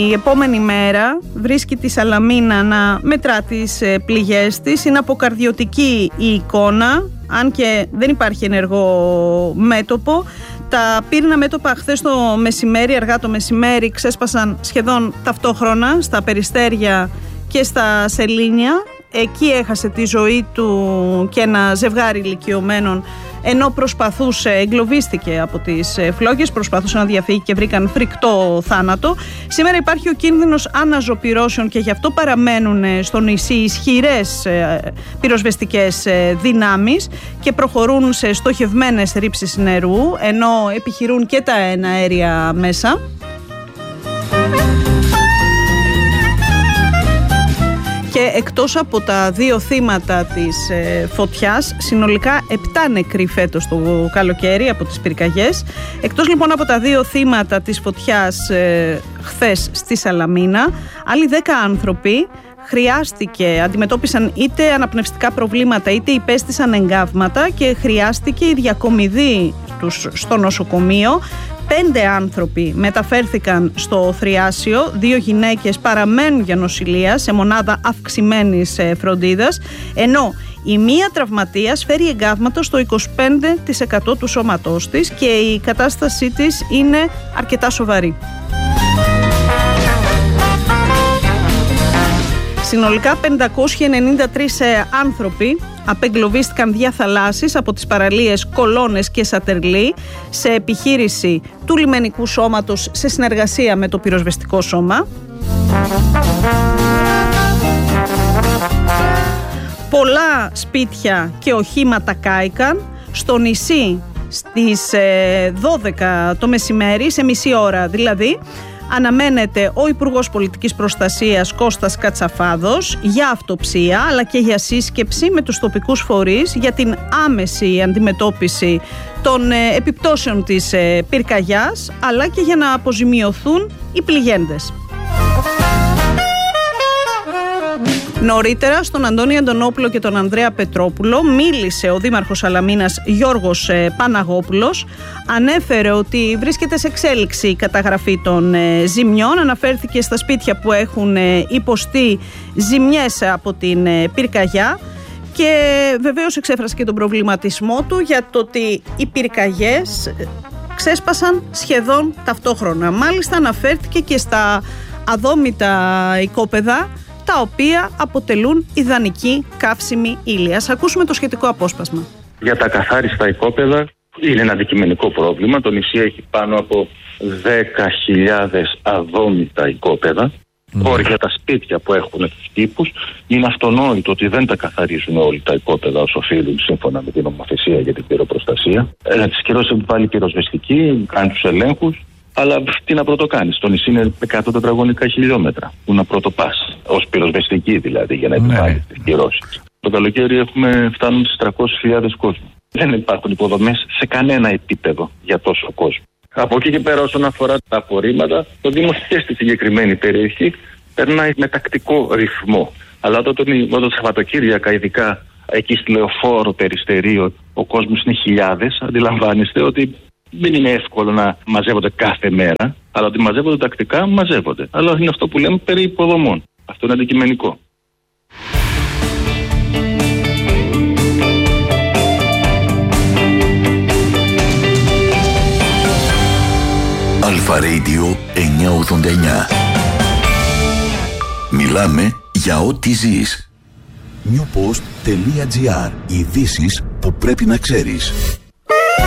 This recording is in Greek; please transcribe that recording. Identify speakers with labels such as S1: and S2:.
S1: Η επόμενη μέρα βρίσκει τη Σαλαμίνα να μετρά τις πληγές της. Είναι αποκαρδιωτική η εικόνα, αν και δεν υπάρχει ενεργό μέτωπο. Τα πύρνα μέτωπα χθες το μεσημέρι, αργά το μεσημέρι, ξέσπασαν σχεδόν ταυτόχρονα στα Περιστέρια και στα Σελήνια. Εκεί έχασε τη ζωή του και ένα ζευγάρι ηλικιωμένων, ενώ εγκλωβίστηκε από τις φλόγες, προσπαθούσε να διαφύγει και βρήκαν φρικτό θάνατο. Σήμερα υπάρχει ο κίνδυνος αναζωπυρώσεων και γι' αυτό παραμένουν στο νησί ισχυρές πυροσβεστικές δυνάμεις και προχωρούν σε στοχευμένες ρήψεις νερού, ενώ επιχειρούν και τα εναέρια μέσα. Και εκτός από τα 2 θύματα της φωτιάς, συνολικά 7 νεκροί φέτος το καλοκαίρι από τις πυρκαγιές. Εκτός λοιπόν από τα 2 θύματα της φωτιάς χθες στη Σαλαμίνα, άλλοι 10 άνθρωποι αντιμετώπισαν είτε αναπνευστικά προβλήματα είτε υπέστησαν εγκάβματα και χρειάστηκε η διακομιδή τους στο νοσοκομείο. 5 άνθρωποι μεταφέρθηκαν στο Θριάσιο, 2 γυναίκες παραμένουν για νοσηλεία σε μονάδα αυξημένης φροντίδας, ενώ η μία τραυματίας φέρει εγκάβματα στο 25% του σώματός της και η κατάστασή της είναι αρκετά σοβαρή. Συνολικά 593 άνθρωποι απεγκλωβίστηκαν δια θαλάσσης από τις παραλίες Κολώνες και Σατερλή σε επιχείρηση του λιμενικού σώματος σε συνεργασία με το πυροσβεστικό σώμα. Πολλά σπίτια και οχήματα κάηκαν. Στο νησί στις 12 το μεσημέρι, σε μισή ώρα δηλαδή, αναμένεται ο Υπουργός Πολιτικής Προστασίας Κώστας Κατσαφάδος για αυτοψία αλλά και για σύσκεψη με τους τοπικούς φορείς για την άμεση αντιμετώπιση των επιπτώσεων της πυρκαγιάς αλλά και για να αποζημιωθούν οι πληγέντες. Νωρίτερα στον Αντώνη Αντωνόπουλο και τον Ανδρέα Πετρόπουλο μίλησε ο Δήμαρχος Σαλαμίνας Γιώργος Παναγόπουλος. Ανέφερε ότι βρίσκεται σε εξέλιξη η καταγραφή των ζημιών. Αναφέρθηκε στα σπίτια που έχουν υποστεί ζημιές από την πυρκαγιά και βεβαίως εξέφρασε και τον προβληματισμό του για το ότι οι πυρκαγιές ξέσπασαν σχεδόν ταυτόχρονα. Μάλιστα αναφέρθηκε και στα αδόμητα οικόπεδα, τα οποία αποτελούν ιδανική καύσιμη ύλη. Ας ακούσουμε το σχετικό απόσπασμα.
S2: Για τα καθάριστα οικόπεδα είναι ένα αντικειμενικό πρόβλημα. Το νησί έχει πάνω από 10.000 αδόμητα οικόπεδα. Για τα σπίτια που έχουν τους τύπους, είναι αυτονόητο ότι δεν τα καθαρίζουν όλοι τα οικόπεδα όσο οφείλουν σύμφωνα με την νομοθεσία για την πυροπροστασία. Τις κυρώσεις επιβάλλει πυροσβεστική, κάνει τους ελέγχους. Αλλά τι να πρωτοκάνεις, το νησί είναι 100 τετραγωνικά χιλιόμετρα. Που να πρωτοπάς, ως πυροσβεστική δηλαδή, για να επιβάλλει τις κυρώσεις. Το καλοκαίρι φτάνουν στις 300.000 κόσμο. Δεν υπάρχουν υποδομές σε κανένα επίπεδο για τόσο κόσμο. Από εκεί και πέρα, όσον αφορά τα απορρίμματα, το Δήμος και στη συγκεκριμένη περιοχή περνάει με τακτικό ρυθμό. Αλλά όταν Σαββατοκύριακα, ειδικά εκεί στη Λεωφόρο, Περιστερίο, ο κόσμος είναι χιλιάδες, αντιλαμβάνεστε ότι δεν είναι εύκολο να μαζεύονται κάθε μέρα, αλλά ότι μαζεύονται τακτικά, μαζεύονται. Αλλά είναι αυτό που λέμε περί υποδομών. Αυτό είναι αντικειμενικό.
S3: Αλφα Radio 989. Μιλάμε για ό,τι ζεις. Newpost.gr. Ειδήσεις που πρέπει να ξέρεις.